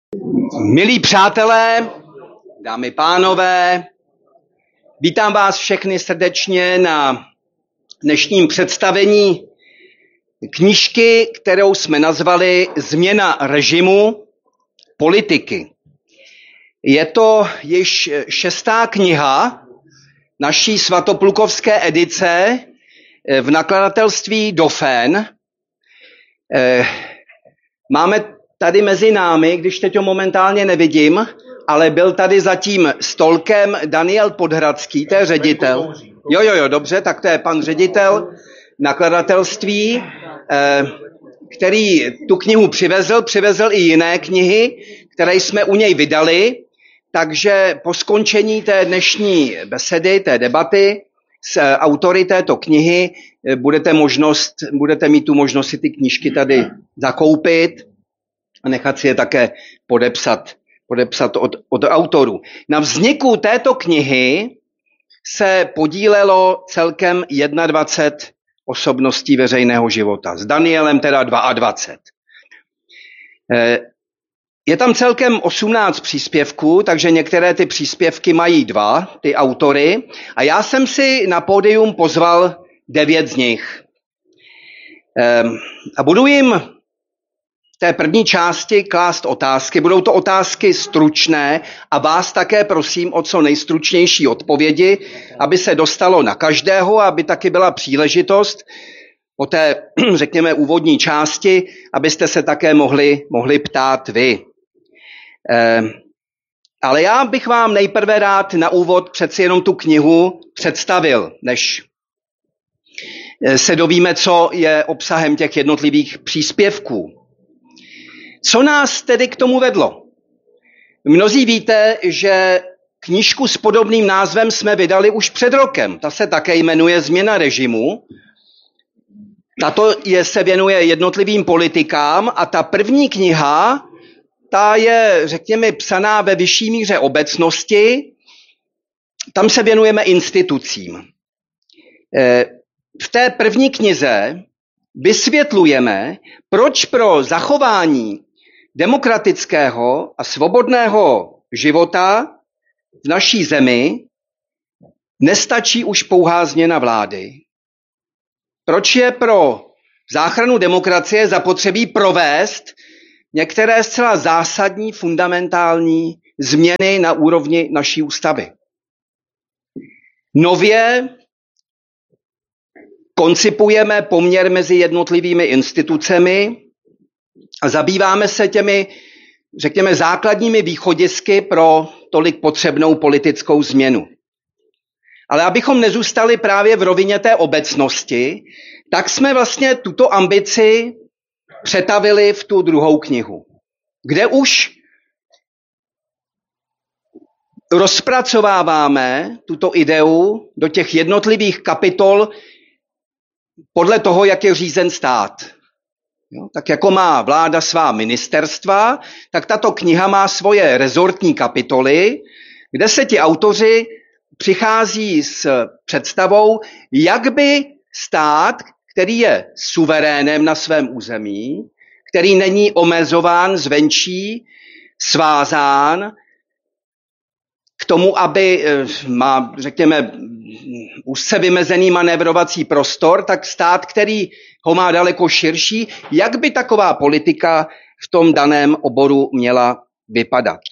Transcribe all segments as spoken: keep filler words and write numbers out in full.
Milí přátelé, dámy pánové, vítám vás všechny srdečně na dnešním představení knížky, kterou jsme nazvali Změna režimu politiky. Je to již šestá kniha naší svatoplukovské edice v nakladatelství Dauphin. Máme tady mezi námi, když teď ho momentálně nevidím, ale byl tady za tím stolkem Daniel Podhradský, to je ředitel. Jo, jo, jo, dobře, tak to je pan ředitel nakladatelství, který tu knihu přivezl, přivezl i jiné knihy, které jsme u něj vydali, takže po skončení té dnešní besedy, té debaty s autory této knihy budete, možnost, budete mít tu možnost si ty knížky tady zakoupit a nechat si je také podepsat, podepsat od, od autorů. Na vzniku této knihy se podílelo celkem dvacet jedna osobností veřejného života. S Danielem teda dvacet dva. Je tam celkem osmnáct příspěvků, takže některé ty příspěvky mají dva, ty autory. A já jsem si na pódium pozval devět z nich. A budu jim v té první části klást otázky. Budou to otázky stručné a vás také prosím o co nejstručnější odpovědi, aby se dostalo na každého, aby taky byla příležitost po té, řekněme, úvodní části, abyste se také mohli, mohli ptát vy. Eh, ale já bych vám nejprve rád na úvod přeci jenom tu knihu představil, než se dovíme, co je obsahem těch jednotlivých příspěvků. Co nás tedy k tomu vedlo? Mnozí víte, že knížku s podobným názvem jsme vydali už před rokem. Ta se také jmenuje Změna režimu. Tato je, se věnuje jednotlivým politikám a ta první kniha, ta je, řekněme, psaná ve vyšší míře obecnosti. Tam se věnujeme institucím. V té první knize vysvětlujeme, proč pro zachování demokratického a svobodného života v naší zemi nestačí už pouhá změna vlády. Proč je pro záchranu demokracie zapotřebí provést některé zcela zásadní, fundamentální změny na úrovni naší ústavy. Nově koncipujeme poměr mezi jednotlivými institucemi a zabýváme se těmi, řekněme, základními východisky pro tolik potřebnou politickou změnu. Ale abychom nezůstali právě v rovině té obecnosti, tak jsme vlastně tuto ambici přetavili v tu druhou knihu, kde už rozpracováváme tuto ideu do těch jednotlivých kapitol podle toho, jak je řízen stát. Jo, tak jako má vláda svá ministerstva, tak tato kniha má svoje rezortní kapitoly, kde se ti autoři přichází s představou, jak by stát, který je suverénem na svém území, který není omezován zvenčí, svázán k tomu, aby má, řekněme, úzce vymezený manévrovací prostor, tak stát, který ho má daleko širší, jak by taková politika v tom daném oboru měla vypadat.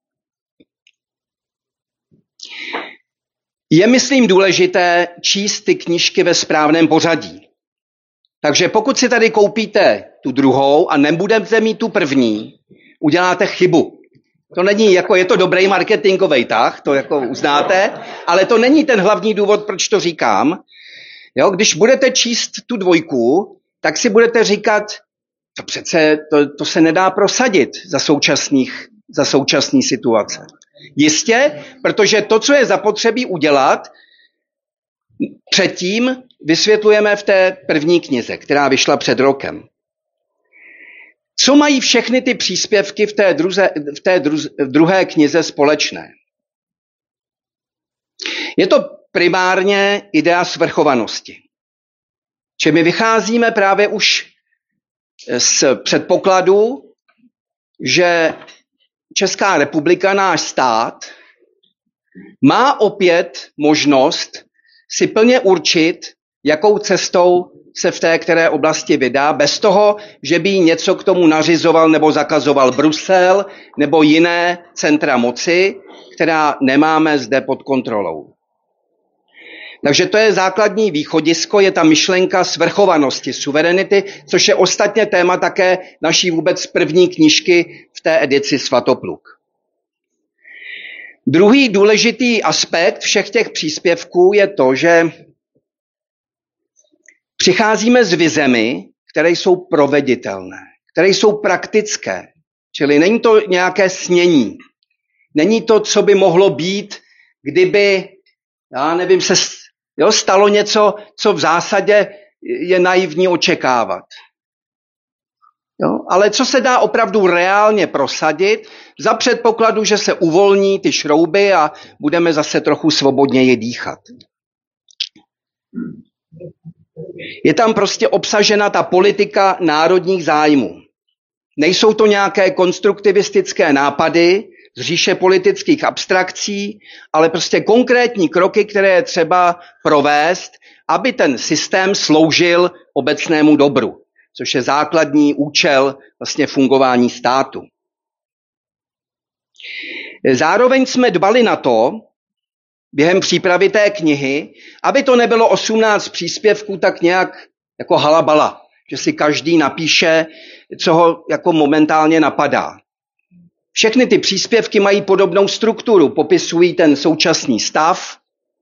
Je, myslím, důležité číst ty knížky ve správném pořadí. Takže pokud si tady koupíte tu druhou a nebudete mít tu první, uděláte chybu. To není, jako je to dobrý marketingový tah, to jako uznáte, ale to není ten hlavní důvod, proč to říkám. Jo, když budete číst tu dvojku, tak si budete říkat, to přece to, to se nedá prosadit za současných, za současný situace. Jistě, protože to, co je zapotřebí udělat, předtím vysvětlujeme v té první knize, která vyšla před rokem. Co mají všechny ty příspěvky v té, druze, v té dru, v druhé knize společné? Je to primárně idea svrchovanosti. Či my vycházíme právě už z předpokladu, že Česká republika, náš stát, má opět možnost si plně určit, jakou cestou se v té které oblasti vydá, bez toho, že by něco k tomu nařizoval nebo zakazoval Brusel nebo jiné centra moci, která nemáme zde pod kontrolou. Takže to je základní východisko, je ta myšlenka svrchovanosti, suverenity, což je ostatně téma také naší vůbec první knížky v té edici Svatopluk. Druhý důležitý aspekt všech těch příspěvků je to, že přicházíme s vizemi, které jsou proveditelné, které jsou praktické, čili není to nějaké snění. Není to, co by mohlo být, kdyby, já nevím, se jo, stalo něco, co v zásadě je naivní očekávat. Jo, ale co se dá opravdu reálně prosadit, za předpokladu, že se uvolní ty šrouby a budeme zase trochu svobodněji dýchat. Je tam prostě obsažena ta politika národních zájmů. Nejsou to nějaké konstruktivistické nápady z říše politických abstrakcí, ale prostě konkrétní kroky, které je třeba provést, aby ten systém sloužil obecnému dobru, což je základní účel vlastně fungování státu. Zároveň jsme dbali na to, během přípravy té knihy, aby to nebylo osmnáct příspěvků tak nějak jako halabala, že si každý napíše, co ho jako momentálně napadá. Všechny ty příspěvky mají podobnou strukturu, popisují ten současný stav,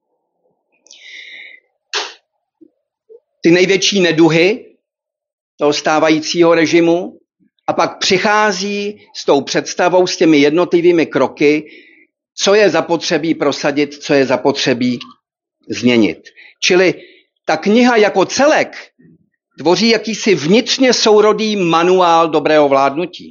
ty největší neduhy toho stávajícího režimu a pak přichází s tou představou, s těmi jednotlivými kroky, co je zapotřebí prosadit, co je zapotřebí změnit. Čili ta kniha jako celek tvoří jakýsi vnitřně sourodý manuál dobrého vládnutí.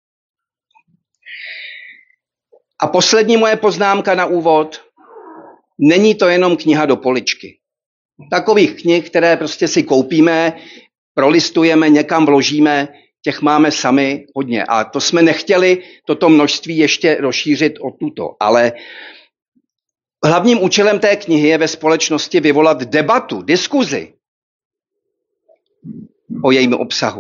A poslední moje poznámka na úvod. Není to jenom kniha do poličky. Takových knih, které prostě si koupíme, prolistujeme, někam vložíme, těch máme sami hodně. A to jsme nechtěli toto množství ještě rozšířit o tuto. Ale hlavním účelem té knihy je ve společnosti vyvolat debatu, diskuzi o jejím obsahu.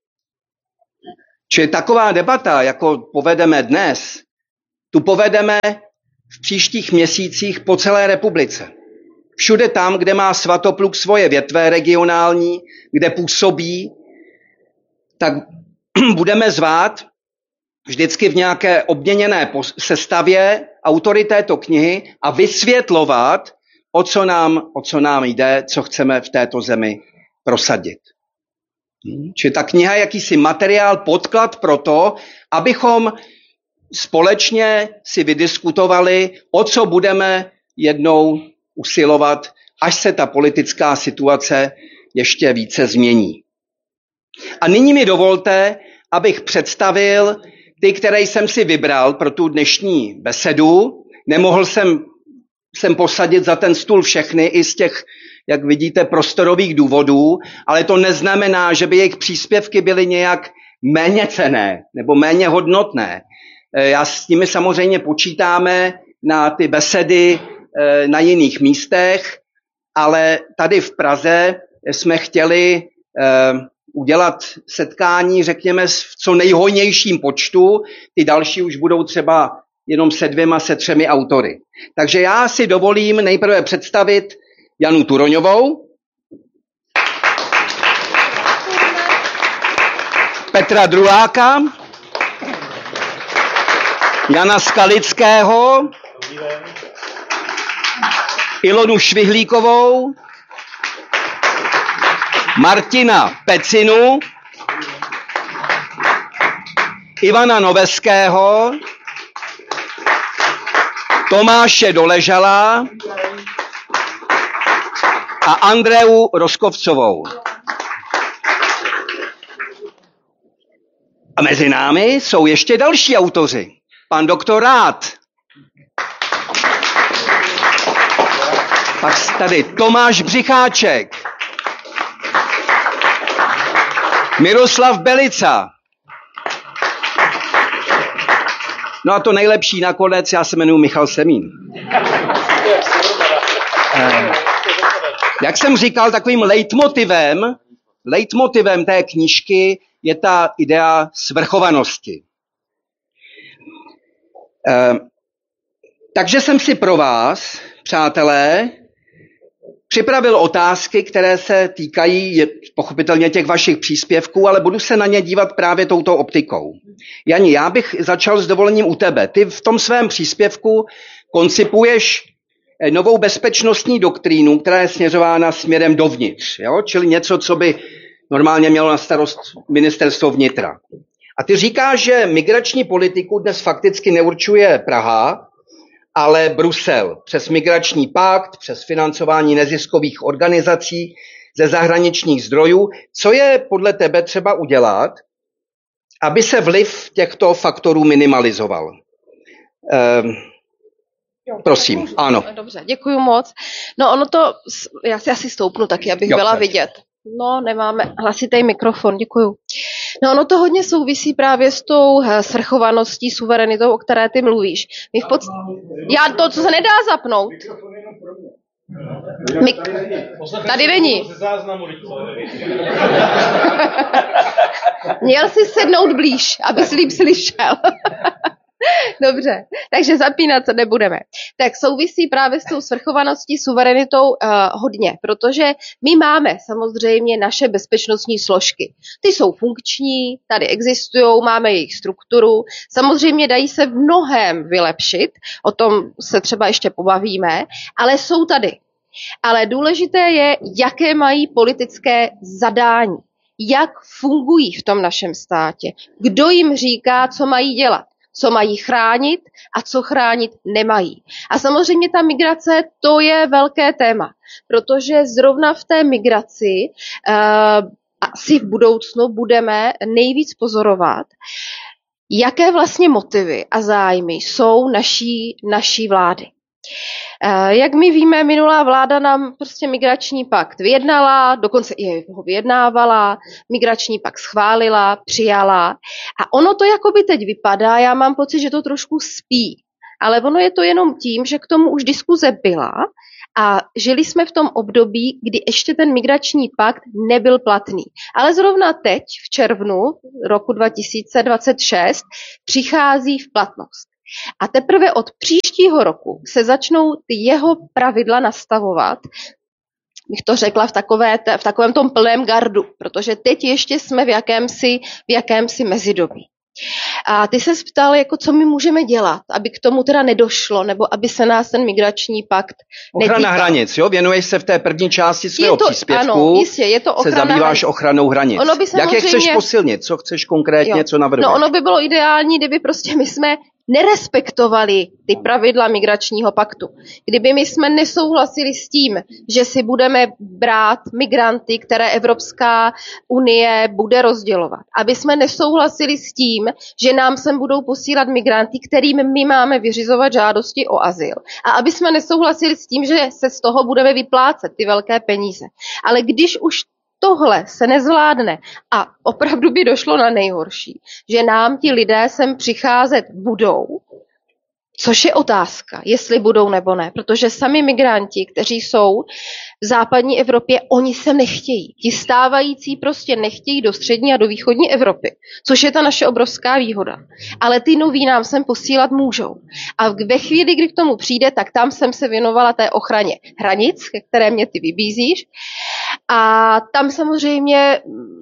Čili taková debata, jako povedeme dnes, tu povedeme v příštích měsících po celé republice. Všude tam, kde má Svatopluk svoje větve regionální, kde působí, tak budeme zvát vždycky v nějaké obměněné sestavě autory této knihy a vysvětlovat, o co nám, o co nám jde, co chceme v této zemi prosadit. Čili ta kniha je jakýsi materiál, podklad pro to, abychom společně si vydiskutovali, o co budeme jednou usilovat, až se ta politická situace ještě více změní. A nyní mi dovolte, abych představil ty, které jsem si vybral pro tu dnešní besedu. Nemohl jsem, jsem posadit za ten stůl všechny i z těch, jak vidíte, prostorových důvodů, ale to neznamená, že by jejich příspěvky byly nějak méně cenné nebo méně hodnotné. Já s nimi samozřejmě počítáme na ty besedy na jiných místech, ale tady v Praze jsme chtěli udělat setkání, řekněme, v co nejhojnějším počtu. Ty další už budou třeba jenom se dvěma, se třemi autory. Takže já si dovolím nejprve představit Janu Turoňovou, Petra Druláka, Jana Skalického, Ilonu Švihlíkovou, Martina Pecinu, Ivana Noveského, Tomáše Doležala a Andreu Roskovcovou. A mezi námi jsou ještě další autoři. Pan doktor Rád. Pak tady Tomáš Břicháček. Miroslav Belica. No a to nejlepší nakonec, já se jmenuji Michal Semín. Jak jsem říkal, takovým leitmotivem, leitmotivem té knížky je ta idea svrchovanosti. Takže jsem si pro vás, přátelé, připravil otázky, které se týkají pochopitelně těch vašich příspěvků, ale budu se na ně dívat právě touto optikou. Jani, já bych začal s dovolením u tebe. Ty v tom svém příspěvku koncipuješ novou bezpečnostní doktrínu, která je směřována směrem dovnitř, jo? Čili něco, co by normálně mělo na starost ministerstvo vnitra. A ty říkáš, že migrační politiku dnes fakticky neurčuje Praha, ale Brusel. Přes migrační pakt, přes financování neziskových organizací ze zahraničních zdrojů. Co je podle tebe třeba udělat, aby se vliv těchto faktorů minimalizoval? Ehm, prosím, ano. Dobře, děkuji moc. No ono to, já si asi stoupnu taky, abych jo, byla tak. vidět. No, nemáme hlasitý mikrofon, děkuju. No, ono to hodně souvisí právě s tou svrchovaností, suverenitou, o které ty mluvíš. My v podst... Já to, co se nedá zapnout. Mik... Tady není. Měl jsi sednout blíž, aby jsi líp slyšel. Dobře, takže zapínat to nebudeme. Tak souvisí právě s tou svrchovaností, suverenitou uh, hodně, protože my máme samozřejmě naše bezpečnostní složky. Ty jsou funkční, tady existují, máme jejich strukturu, samozřejmě dají se v mnohém vylepšit, o tom se třeba ještě pobavíme, ale jsou tady. Ale důležité je, jaké mají politické zadání, jak fungují v tom našem státě, kdo jim říká, co mají dělat. Co mají chránit a co chránit nemají. A samozřejmě ta migrace, to je velké téma, protože zrovna v té migraci uh, asi v budoucnu budeme nejvíc pozorovat, jaké vlastně motivy a zájmy jsou naší, naší vlády. Jak my víme, minulá vláda nám prostě migrační pakt vyjednala, dokonce i ho vyjednávala, migrační pakt schválila, přijala a ono to jakoby teď vypadá, já mám pocit, že to trošku spí, ale ono je to jenom tím, že k tomu už diskuze byla a žili jsme v tom období, kdy ještě ten migrační pakt nebyl platný. Ale zrovna teď, v červnu roku dva tisíce dvacet šest, přichází v platnost. A teprve od příštího roku se začnou ty jeho pravidla nastavovat, bych to řekla v, takové, v takovém tom plném gardu, protože teď ještě jsme v jakémsi, v jakémsi mezidobí. A ty se ptal, jako co my můžeme dělat, aby k tomu teda nedošlo, nebo aby se nás ten migrační pakt netýkal. Ochrana hranic, jo? Věnuješ se v té první části svého to, příspěvku, ano, jistě, je to se zabýváš hranic. ochranou hranic. Jak je chceš posilnit? Co chceš konkrétně, jo. co navrhuješ? No ono by bylo ideální, kdyby prostě my jsme nerespektovali ty pravidla migračního paktu. Kdyby my jsme nesouhlasili s tím, že si budeme brát migranty, které Evropská unie bude rozdělovat. Aby jsme nesouhlasili s tím, že nám sem budou posílat migranty, kterým my máme vyřizovat žádosti o azyl. A aby jsme nesouhlasili s tím, že se z toho budeme vyplácet ty velké peníze. Ale když už tohle se nezvládne a opravdu by došlo na nejhorší, že nám ti lidé sem přicházet budou, což je otázka, jestli budou nebo ne, protože sami migranti, kteří jsou v západní Evropě, oni se nechtějí. Ti stávající prostě nechtějí do střední a do východní Evropy, což je ta naše obrovská výhoda. Ale ty noví nám sem posílat můžou. A ve chvíli, kdy k tomu přijde, tak tam jsem se věnovala té ochraně hranic, ke které mě ty vybízíš. A tam samozřejmě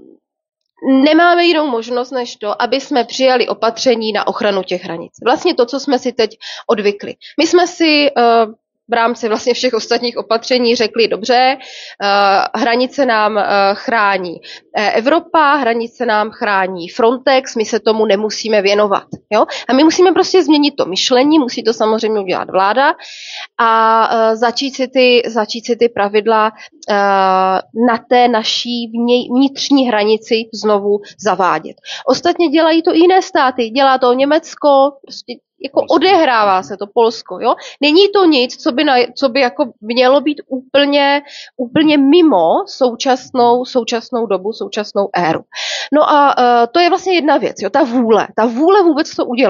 nemáme jinou možnost než to, aby jsme přijali opatření na ochranu těch hranic. Vlastně to, co jsme si teď odvykli. My jsme si uh, v rámci vlastně všech ostatních opatření řekli, dobře, uh, hranice nám uh, chrání Evropa, hranice nám chrání Frontex, my se tomu nemusíme věnovat. Jo? A my musíme prostě změnit to myšlení, musí to samozřejmě udělat vláda a uh, začít, si ty, začít si ty pravidla uh, na té naší vnitřní hranici znovu zavádět. Ostatně dělají to i jiné státy, dělá to Německo, prostě jako odehrává se to Polsko, jo? Není to nic, co by, na, co by jako mělo být úplně, úplně mimo současnou, současnou dobu, současnou éru. No a uh, to je vlastně jedna věc, jo? Ta vůle, ta vůle vůbec to udělat.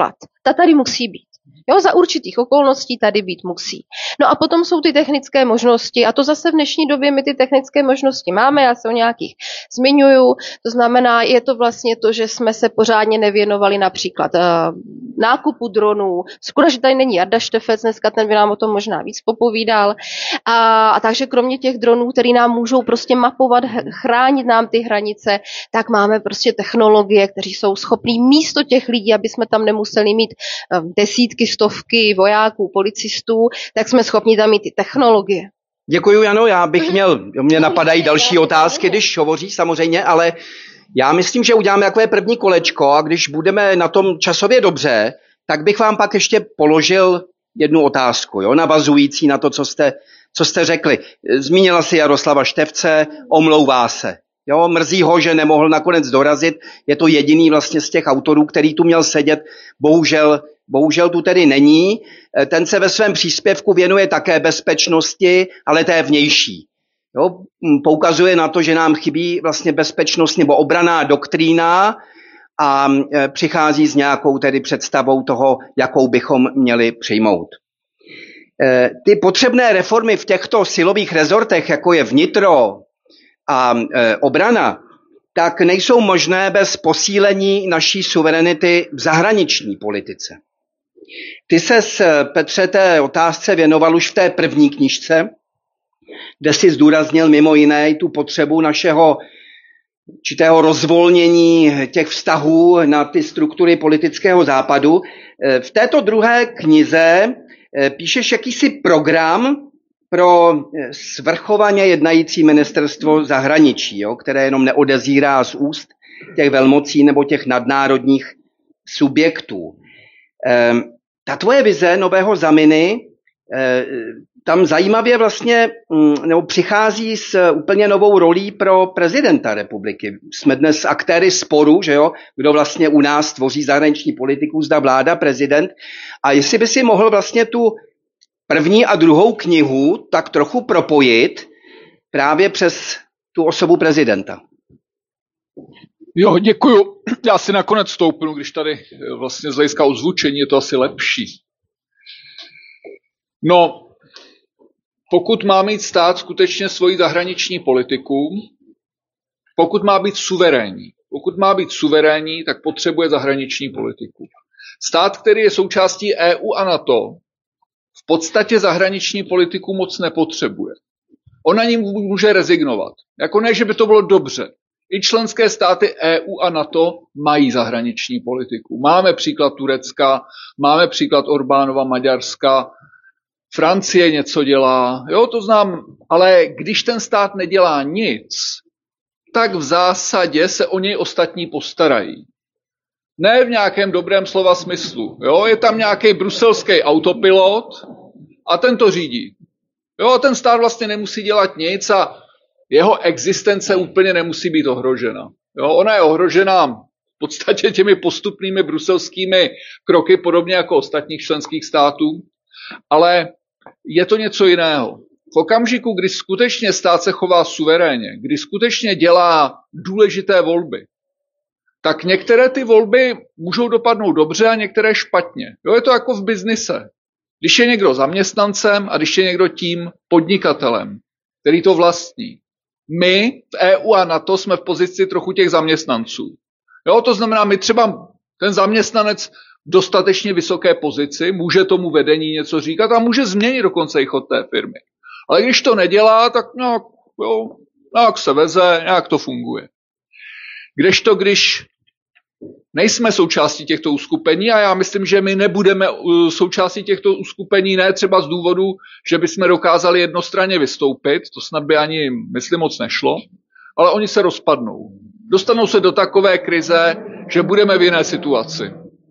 Ta tady musí být. Jo, za určitých okolností tady být musí. No a potom jsou ty technické možnosti a to zase v dnešní době my ty technické možnosti máme, já se o nějakých zmiňuju, to znamená, je to vlastně to, že jsme se pořádně nevěnovali například uh, nákupu dronů. Škoda, že tady není Jarda Štefec, dneska ten by nám o tom možná víc popovídal. A, a takže kromě těch dronů, který nám můžou prostě mapovat, chránit nám ty hranice, tak máme prostě technologie, které jsou schopný místo těch lidí, aby jsme tam nemuseli mít uh, desítky, stovky vojáků, policistů, tak jsme schopni tam mít ty technologie. Děkuju, Jano, já bych měl, mě napadají další otázky, když hovoříš samozřejmě, ale já myslím, že uděláme takové první kolečko a když budeme na tom časově dobře, tak bych vám pak ještě položil jednu otázku, jo, navazující na to, co jste, co jste řekli. Zmínila si Jaroslava Štefce, omlouvá se. Jo, mrzí ho, že nemohl nakonec dorazit. Je to jediný vlastně z těch autorů, který tu měl sedět. Bohužel, bohužel tu tedy není. Ten se ve svém příspěvku věnuje také bezpečnosti, ale té vnější. Jo, poukazuje na to, že nám chybí vlastně bezpečnost nebo obranná doktrína a přichází s nějakou tedy představou toho, jakou bychom měli přijmout. Ty potřebné reformy v těchto silových rezortech, jako je vnitro a e, obrana, tak nejsou možné bez posílení naší suverenity v zahraniční politice. Ty ses, Petře, té otázce věnoval už v té první knížce, kde si zdůraznil mimo jiné i tu potřebu našeho určitého rozvolnění těch vztahů na ty struktury politického západu. V této druhé knize píšeš jakýsi program pro svrchovaně jednající ministerstvo zahraničí, jo, které jenom neodezírá z úst těch velmocí nebo těch nadnárodních subjektů. E, ta tvoje vize nového Zaminy e, tam zajímavě vlastně nebo přichází s úplně novou rolí pro prezidenta republiky. Jsme dnes aktéry sporu, že jo, kdo vlastně u nás tvoří zahraniční politiku, zda vláda, prezident. A jestli by si mohl vlastně tu první a druhou knihu tak trochu propojit právě přes tu osobu prezidenta. Jo, děkuju. Já si nakonec stoupnu, když tady vlastně z hlediska ozvučení je to asi lepší. No, pokud má mít stát skutečně svoji zahraniční politiku, pokud má být suverénní, pokud má být suverénní, tak potřebuje zahraniční politiku. Stát, který je součástí E U a NATO, v podstatě zahraniční politiku moc nepotřebuje. On na ní může rezignovat. Jako ne, že by to bylo dobře. I členské státy E U a NATO mají zahraniční politiku. Máme příklad Turecka, máme příklad Orbánova Maďarska, Francie něco dělá, jo, to znám, ale když ten stát nedělá nic, tak v zásadě se o něj ostatní postarají. Ne v nějakém dobrém slova smyslu. Jo? Je tam nějaký bruselský autopilot a ten to řídí. Jo? A ten stát vlastně nemusí dělat nic a jeho existence úplně nemusí být ohrožena. Jo? Ona je ohrožena v podstatě těmi postupnými bruselskými kroky, podobně jako ostatních členských států, ale je to něco jiného. V okamžiku, kdy skutečně stát se chová suverénně, kdy skutečně dělá důležité volby, tak některé ty volby můžou dopadnout dobře a některé špatně. Jo, je to jako v biznise. Když je někdo zaměstnancem a když je někdo tím podnikatelem, který to vlastní. My v E U a NATO jsme v pozici trochu těch zaměstnanců. Jo, to znamená, my třeba ten zaměstnanec v dostatečně vysoké pozici může tomu vedení něco říkat a může změnit dokonce i chod té firmy. Ale když to nedělá, tak nějak, jo, nějak se veze, nějak to funguje. Kdežto, když nejsme součástí těchto uskupení a já myslím, že my nebudeme součástí těchto uskupení ne třeba z důvodu, že bychom dokázali jednostranně vystoupit, to snad by ani, myslím, moc nešlo, ale oni se rozpadnou. Dostanou se do takové krize, že budeme v jiné situaci.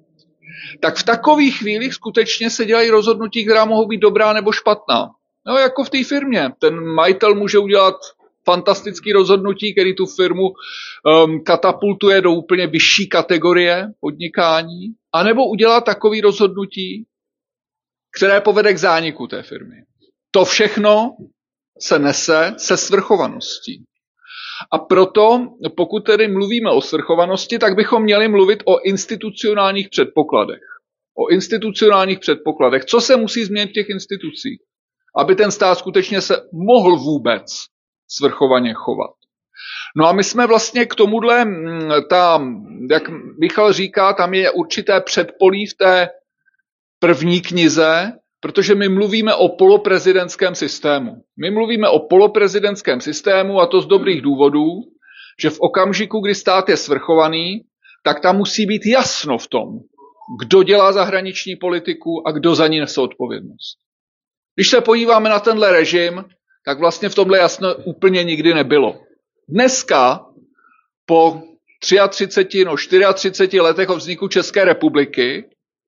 Tak v takových chvílích skutečně se dělají rozhodnutí, která mohou být dobrá nebo špatná. No jako v té firmě. Ten majitel může udělat fantastický rozhodnutí, který tu firmu um, katapultuje do úplně vyšší kategorie podnikání, anebo udělá takový rozhodnutí, které povede k zániku té firmy. To všechno se nese se svrchovaností. A proto, pokud tedy mluvíme o svrchovanosti, tak bychom měli mluvit o institucionálních předpokladech. o institucionálních předpokladech. Co se musí změnit v těch institucích, aby ten stát skutečně se mohl vůbec svrchovaně chovat. No a my jsme vlastně k tomuhle, tam, jak Michal říká, tam je určité předpolí v té první knize, protože my mluvíme o poloprezidentském systému. My mluvíme o poloprezidentském systému a to z dobrých důvodů, že v okamžiku, kdy stát je svrchovaný, tak tam musí být jasno v tom, kdo dělá zahraniční politiku a kdo za ní nese odpovědnost. Když se podíváme na tenhle režim, tak vlastně v tomhle jasno úplně nikdy nebylo. Dneska, po třiatřiceti, no čtyřiatřiceti letech od vzniku České republiky,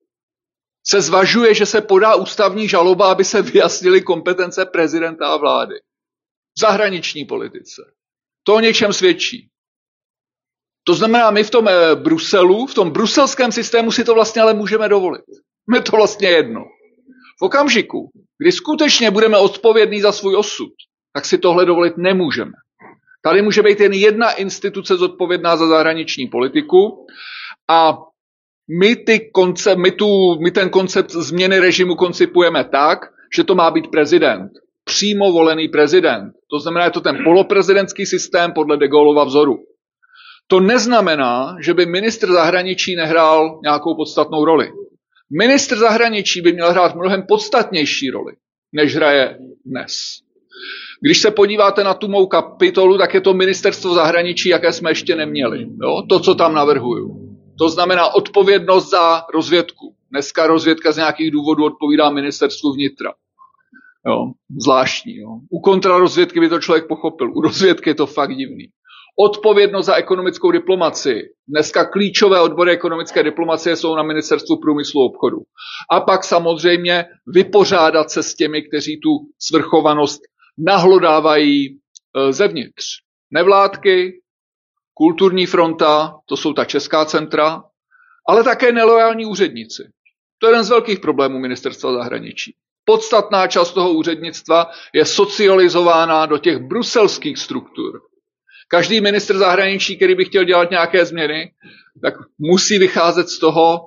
se zvažuje, že se podá ústavní žaloba, aby se vyjasnily kompetence prezidenta a vlády. V zahraniční politice. To o něčem svědčí. To znamená, my v tom eh, Bruselu, v tom bruselském systému si to vlastně ale můžeme dovolit. Je to vlastně jedno. V okamžiku, kdy skutečně budeme odpovědní za svůj osud, tak si tohle dovolit nemůžeme. Tady může být jen jedna instituce zodpovědná za zahraniční politiku a my, ty koncept, my, tu, my ten koncept změny režimu koncipujeme tak, že to má být prezident. Přímo volený prezident. To znamená, je to ten poloprezidentský systém podle de Gaulova vzoru. To neznamená, že by ministr zahraničí nehrál nějakou podstatnou roli. Ministr zahraničí by měl hrát mnohem podstatnější roli, než hraje dnes. Když se podíváte na tu mou kapitolu, tak je to ministerstvo zahraničí, jaké jsme ještě neměli. Jo? To, co tam navrhuju. To znamená odpovědnost za rozvědku. Dneska rozvědka z nějakých důvodů odpovídá ministerstvu vnitra. Jo? Zvláštní. Jo? U kontrarozvědky by to člověk pochopil. U rozvědky je to fakt divný. Odpovědnost za ekonomickou diplomacii. Dneska klíčové odbory ekonomické diplomacie jsou na ministerstvu průmyslu a obchodu. A pak samozřejmě vypořádat se s těmi, kteří tu svrchovanost nahlodávají zevnitř. Nevládky, kulturní fronta, to jsou ta česká centra, ale také nelojální úředníci. To je jeden z velkých problémů ministerstva zahraničí. Podstatná část toho úřednictva je socializována do těch bruselských struktur. Každý ministr zahraničí, který by chtěl dělat nějaké změny, tak musí vycházet z toho,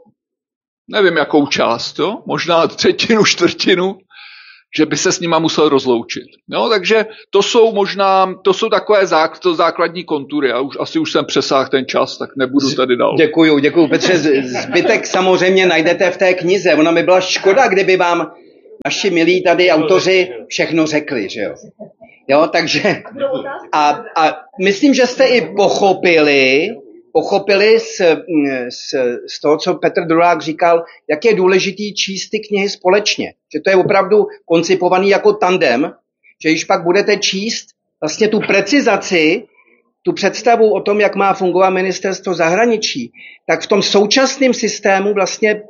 nevím jakou část, jo? Možná třetinu, čtvrtinu, že by se s nima musel rozloučit. No, takže to jsou možná, to jsou takové zák, to základní kontury. A už, asi už jsem přesáhl ten čas, tak nebudu tady dál. Děkuju, děkuju Petře. Zbytek samozřejmě najdete v té knize. Ona by byla škoda, kdyby vám naši milí tady autoři všechno řekli, že jo. Jo, takže a, a myslím, že jste i pochopili, pochopili z, z, z toho, co Petr Drulák říkal, jak je důležitý číst ty knihy společně. Že to je opravdu koncipovaný jako tandem, že když pak budete číst vlastně tu precizaci, tu představu o tom, jak má fungovat ministerstvo zahraničí, tak v tom současném systému vlastně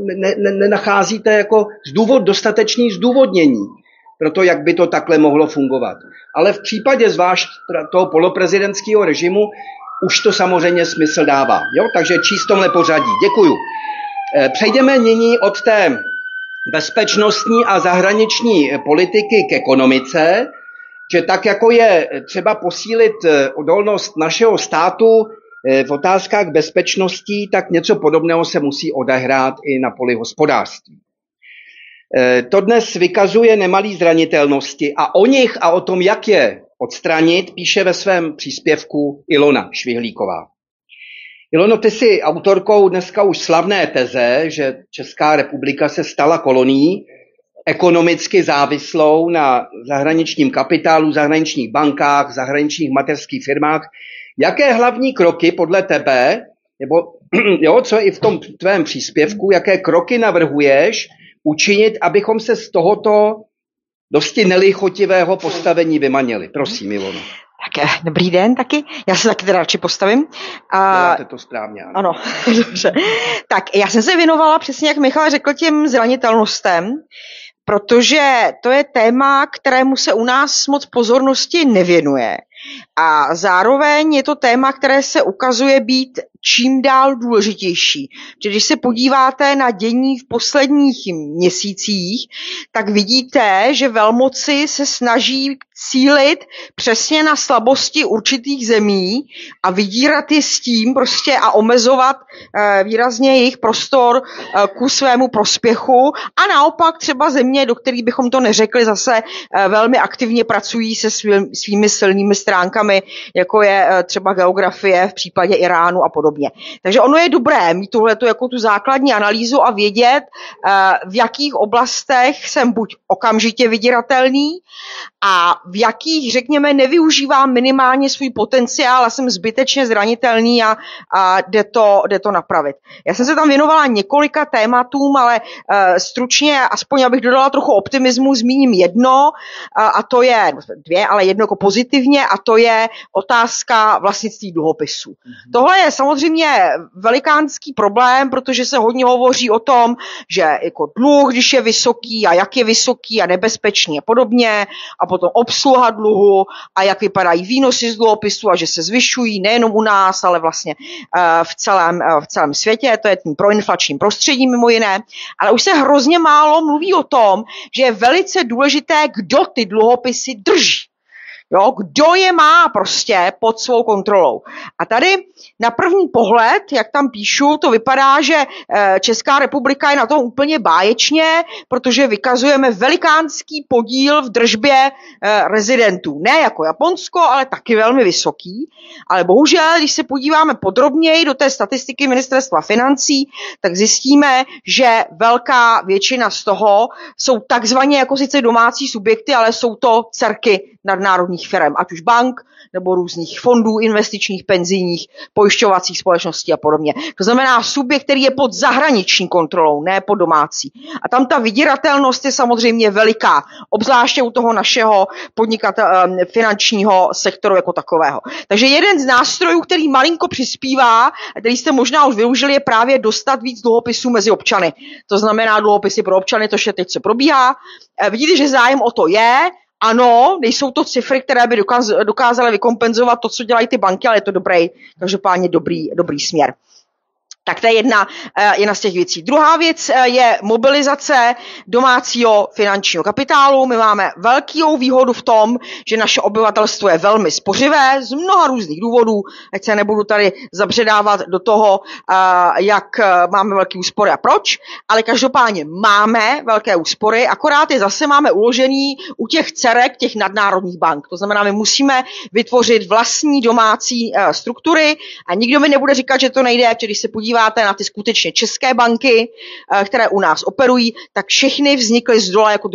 nenacházíte ne, ne jako zdůvod, dostatečný zdůvodnění pro to, jak by to takhle mohlo fungovat. Ale v případě zvlášť toho poloprezidentského režimu už to samozřejmě smysl dává. Jo? Takže číst tomhle pořadí. Děkuju. Přejdeme nyní od té bezpečnostní a zahraniční politiky k ekonomice, že tak jako je třeba posílit odolnost našeho státu v otázkách bezpečností, tak něco podobného se musí odehrát i na poli hospodářství. To dnes vykazuje nemalý zranitelnosti a o nich a o tom, jak je odstranit, píše ve svém příspěvku Ilona Švihlíková. Ilono, ty jsi autorkou dneska už slavné teze, že Česká republika se stala kolonií, ekonomicky závislou na zahraničním kapitálu, zahraničních bankách, zahraničních mateřských firmách. Jaké hlavní kroky podle tebe, nebo jo, co je i v tom tvém příspěvku, jaké kroky navrhuješ učinit, abychom se z tohoto dosti nelichotivého postavení vymanili? Prosím, Ilono. Tak dobrý den taky. Já se taky teda radši postavím. A... Děláte to správně. Ano. ano, dobře. Tak já jsem se věnovala přesně, jak Michal řekl, těm zranitelnostem, protože to je téma, kterému se u nás moc pozornosti nevěnuje. A zároveň je to téma, které se ukazuje být čím dál důležitější. Protože když se podíváte na dění v posledních měsících, tak vidíte, že velmoci se snaží cílit přesně na slabosti určitých zemí a vydírat je s tím prostě a omezovat e, výrazně jejich prostor e, ku svému prospěchu a naopak třeba země, do kterých bychom to neřekli, zase e, velmi aktivně pracují se svý, svými silnými stránkami, jako je e, třeba geografie v případě Iránu a podobně. Takže ono je dobré mít tuhletu jako tu základní analýzu a vědět, e, v jakých oblastech jsem buď okamžitě vydíratelný a v jakých, řekněme, nevyužívám minimálně svůj potenciál a jsem zbytečně zranitelný a, a jde, to, jde to napravit. Já jsem se tam věnovala několika tématům, ale uh, stručně, aspoň abych dodala trochu optimismu, zmíním jedno, uh, a to je, dvě, ale jedno jako pozitivně, a to je otázka vlastnictví dluhopisů. Mm-hmm. Tohle je samozřejmě velikánský problém, protože se hodně hovoří o tom, že jako dluh, když je vysoký a jak je vysoký a nebezpečný a podobně, a potom obsluha dluhu a jak vypadají výnosy z dluhopisu a že se zvyšují nejenom u nás, ale vlastně v celém, v celém světě, to je tím proinflačním prostředím mimo jiné, ale už se hrozně málo mluví o tom, že je velice důležité, kdo ty dluhopisy drží. Jo, kdo je má prostě pod svou kontrolou. A tady na první pohled, jak tam píšu, to vypadá, že Česká republika je na tom úplně báječně, protože vykazujeme velikánský podíl v držbě rezidentů. Ne jako Japonsko, ale taky velmi vysoký. Ale bohužel, když se podíváme podrobněji do té statistiky Ministerstva financí, tak zjistíme, že velká většina z toho jsou takzvaně jako sice domácí subjekty, ale jsou to dcerky nadnárodních firem, ať už bank, nebo různých fondů, investičních, penzijních, pojišťovacích společností a podobně. To znamená subjekt, který je pod zahraniční kontrolou, ne pod domácí. A tam ta vydíratelnost je samozřejmě veliká, obzvláště u toho našeho podnikatel, finančního sektoru jako takového. Takže jeden z nástrojů, který malinko přispívá, který jste možná už využili, je právě dostat víc dluhopisů mezi občany. To znamená dluhopisy pro občany, to je teď, co probíhá. Vidíte, že zájem o to je. Ano, nejsou to cifry, které by dokázaly vykompenzovat to, co dělají ty banky, ale je to dobrý, každopádně dobrý, dobrý směr. Tak to je jedna, jedna z těch věcí. Druhá věc je mobilizace domácího finančního kapitálu. My máme velkou výhodu v tom, že naše obyvatelstvo je velmi spořivé z mnoha různých důvodů. Ať se nebudu tady zabředávat do toho, jak máme velké úspory a proč, ale každopádně máme velké úspory, akorát je zase máme uložený u těch dcerek těch nadnárodních bank. To znamená, my musíme vytvořit vlastní domácí struktury a nikdo mi nebude říkat, že to nejde, protože když se podíváte na ty skutečně české banky, které u nás operují, tak všechny vznikly z dola jako